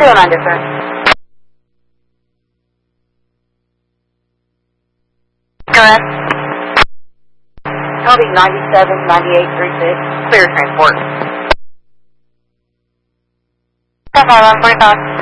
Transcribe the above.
309 different. Correct. Copy 97, 98, 36. Clear transport. 145.